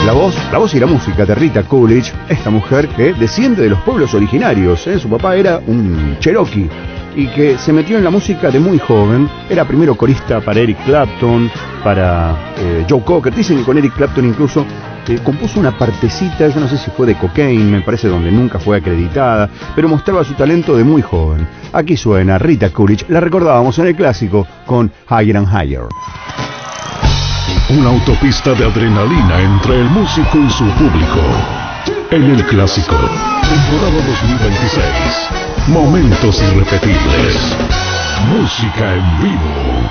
la voz y la música de Rita Coolidge, esta mujer que desciende de los pueblos originarios, ¿eh? Su papá era un cherokee y que se metió en la música de muy joven. Era primero corista para Eric Clapton, para Joe Cocker. Dicen que con Eric Clapton incluso compuso una partecita, yo no sé si fue de Cocaine, me parece, donde nunca fue acreditada, pero mostraba su talento de muy joven. Aquí suena Rita Coolidge, la recordábamos en el clásico con Higher and Higher. Una autopista de adrenalina entre el músico y su público. En el clásico, temporada 2026. Momentos irrepetibles. Música en vivo.